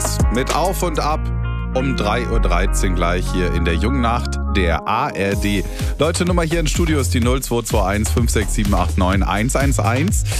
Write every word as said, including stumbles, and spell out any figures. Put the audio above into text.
es mit Auf und Ab um drei Uhr dreizehn gleich hier in der Jungnacht der A R D. Leute, Nummer hier im Studio ist die null zwei zwei eins fünf sechs sieben acht neun eins eins eins.